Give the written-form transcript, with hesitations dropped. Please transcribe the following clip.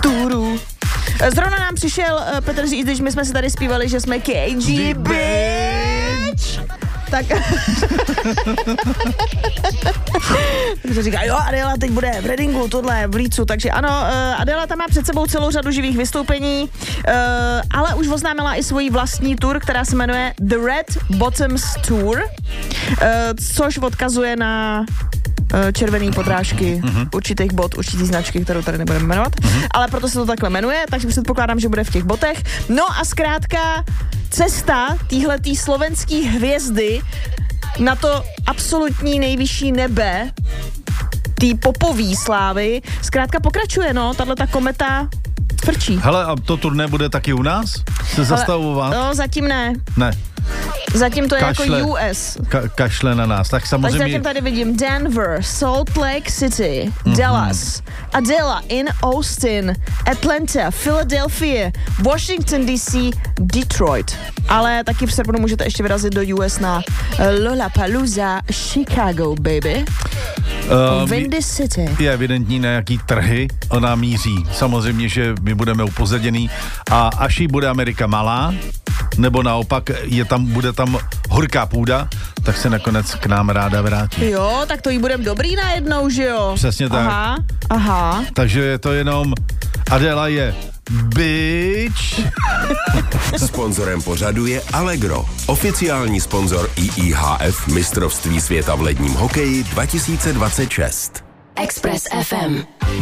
Turu. Zrovna nám přišel Petr říct, když my jsme si tady zpívali, že jsme KG bitch. Tak se říká, jo, Adela teď bude v Readingu, tohle v Leedsu, takže ano, Adela tam má před sebou celou řadu živých vystoupení, ale už oznámila i svoji vlastní tour, která se jmenuje The Red Bottoms Tour, což odkazuje na červený podrážky určitých bot, určitý značky, kterou tady nebudeme jmenovat, ale proto se to takhle jmenuje, takže předpokládám, že bude v těch botech. No a zkrátka cesta téhletý slovenský hvězdy na to absolutní nejvyšší nebe tý popový slávy zkrátka pokračuje, no, tato kometa frčí. Hele, a to turné bude taky u nás? Se zastavovat? No, zatím ne. Ne. Zatím to je jako US. Kašle na nás, tak samozřejmě. Takže zatím tady vidím Denver, Salt Lake City, Dallas, Adela in Austin, Atlanta, Philadelphia, Washington DC, Detroit. Ale taky v srpnu můžete ještě vyrazit do US na Lollapalooza, Chicago, baby. Windy City. Je evidentní, na jaký trhy ona míří. Samozřejmě, že my budeme upozaděný a až jí bude Amerika malá, nebo naopak bude tam horká půda, tak se nakonec k nám ráda vrátí. Jo, tak to jí budeme dobrý najednou, že jo? Přesně tak. Aha. Takže je to jenom Adela je bitch. Sponzorem pořadu je Allegro, oficiální sponzor IIHF mistrovství světa v ledním hokeji 2026. Express FM.